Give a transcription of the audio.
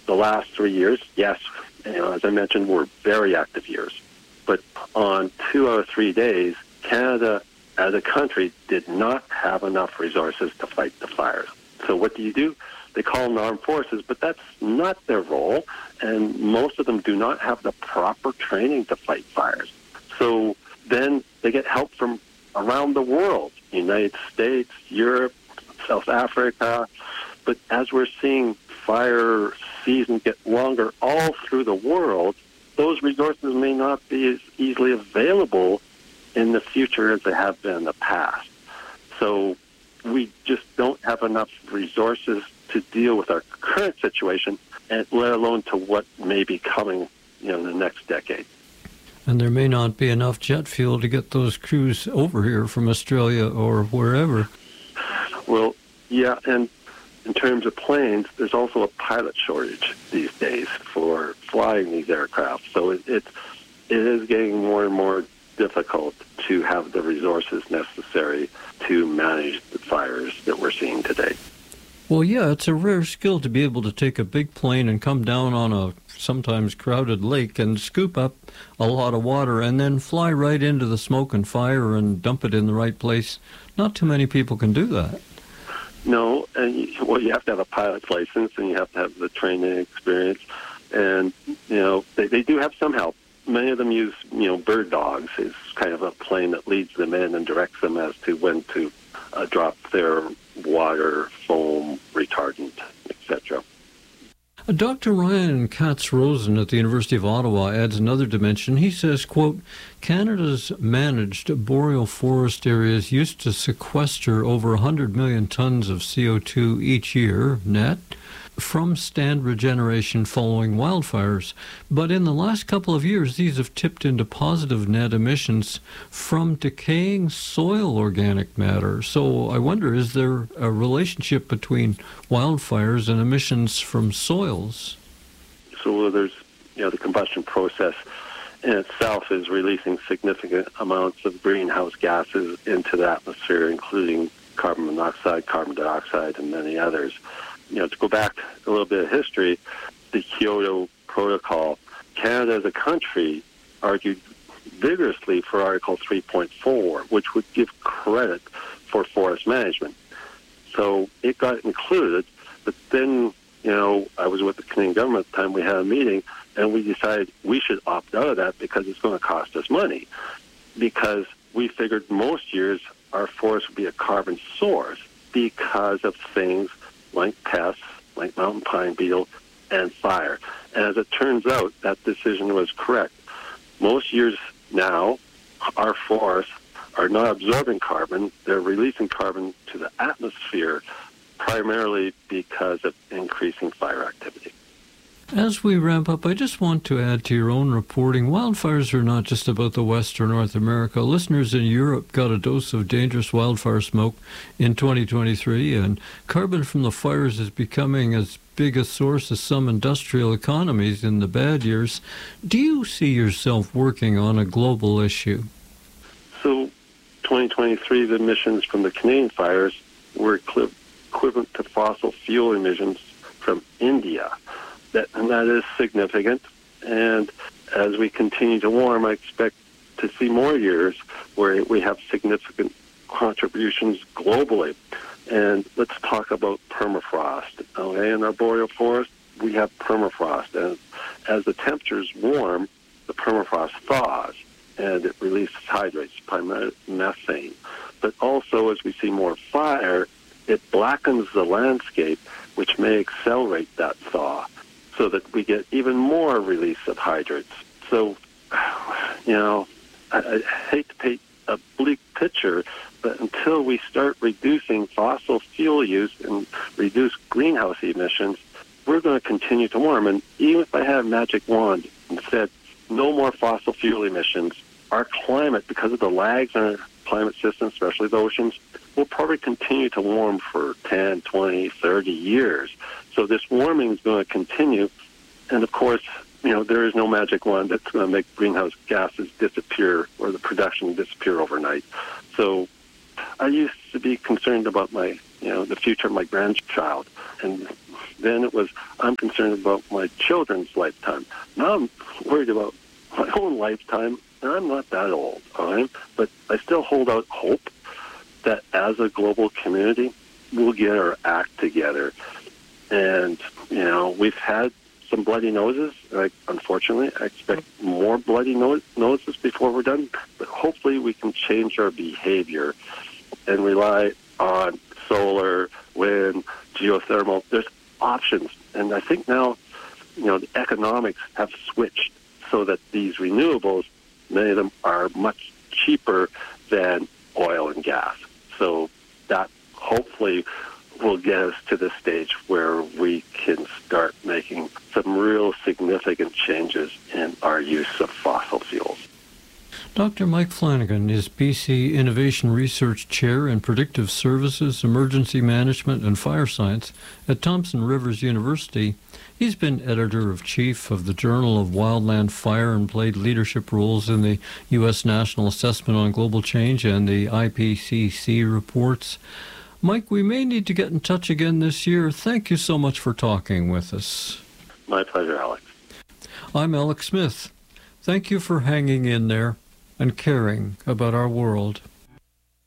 the last 3 years, yes, as I mentioned, were very active years. But on 2 out of 3 days, Canada as a country did not have enough resources to fight the fires. So what do? They call them armed forces, but that's not their role, and most of them do not have the proper training to fight fires. So then they get help from around the world, United States, Europe, South Africa. But as we're seeing fire season get longer all through the world, those resources may not be as easily available in the future as they have been in the past. So we just don't have enough resources to deal with our current situation, and let alone to what may be coming in the next decade. And there may not be enough jet fuel to get those crews over here from Australia or wherever. Well, yeah, and in terms of planes, there's also a pilot shortage these days for flying these aircraft. So it is getting more and more difficult to have the resources necessary to manage the fires that we're seeing today. Well, yeah, it's a rare skill to be able to take a big plane and come down on a sometimes crowded lake and scoop up a lot of water and then fly right into the smoke and fire and dump it in the right place. Not too many people can do that. No, and you have to have a pilot's license and you have to have the training experience. And, they do have some help. Many of them use, bird dogs. It's kind of a plane that leads them in and directs them as to when to drop their water, foam, retardant, etc. Dr. Ryan Katz-Rosen at the University of Ottawa adds another dimension. He says, quote, Canada's managed boreal forest areas used to sequester over 100 million tons of CO2 each year, net, from stand regeneration following wildfires. But in the last couple of years, these have tipped into positive net emissions from decaying soil organic matter. So I wonder, is there a relationship between wildfires and emissions from soils? So there's, the combustion process in itself is releasing significant amounts of greenhouse gases into the atmosphere, including carbon monoxide, carbon dioxide, and many others. To go back a little bit of history, the Kyoto Protocol, Canada as a country argued vigorously for Article 3.4, which would give credit for forest management. So it got included, but then, I was with the Canadian government at the time, we had a meeting, and we decided we should opt out of that because it's going to cost us money. Because we figured most years our forest would be a carbon source because of things like pests, like mountain pine beetle, and fire. And as it turns out, that decision was correct. Most years now, our forests are not absorbing carbon, they're releasing carbon to the atmosphere, primarily because of increasing fire activity. As we ramp up, I just want to add to your own reporting, wildfires are not just about the West or North America. Listeners in Europe got a dose of dangerous wildfire smoke in 2023, and carbon from the fires is becoming as big a source as some industrial economies in the bad years. Do you see yourself working on a global issue? So 2023, the emissions from the Canadian fires were equivalent to fossil fuel emissions from India. And that is significant. And as we continue to warm, I expect to see more years where we have significant contributions globally. And let's talk about permafrost. Okay, in our boreal forest, we have permafrost. And as the temperatures warm, the permafrost thaws, and it releases hydrates, primarily methane. But also, as we see more fire, it blackens the landscape, which may accelerate that thaw, so that we get even more release of hydrates. So, I hate to paint a bleak picture, but until we start reducing fossil fuel use and reduce greenhouse emissions, we're going to continue to warm. And even if I had a magic wand and said, no more fossil fuel emissions, our climate, because of the lags in our climate system, especially the oceans, will probably continue to warm for 10, 20, 30 years. So this warming is going to continue. And of course, there is no magic wand that's going to make greenhouse gases disappear or the production disappear overnight. So I used to be concerned about my the future of my grandchild. And then it was, I'm concerned about my children's lifetime. Now I'm worried about my own lifetime, and I'm not that old, all right? But I still hold out hope that as a global community, we'll get our act together. And, we've had some bloody noses. Unfortunately, I expect more bloody noses before we're done. But hopefully we can change our behavior and rely on solar, wind, geothermal. There's options. And I think now, the economics have switched so that these renewables, many of them are much cheaper than oil and gas. So that hopefully will get us to the stage where we can start making some real significant changes in our use of fossil fuels. Dr. Mike Flanagan is BC Innovation Research Chair in Predictive Services, Emergency Management, and Fire Science at Thompson Rivers University. He's been editor-in-chief of the Journal of Wildland Fire and played leadership roles in the U.S. National Assessment on Global Change and the IPCC reports. Mike, we may need to get in touch again this year. Thank you so much for talking with us. My pleasure, Alex. I'm Alex Smith. Thank you for hanging in there and caring about our world.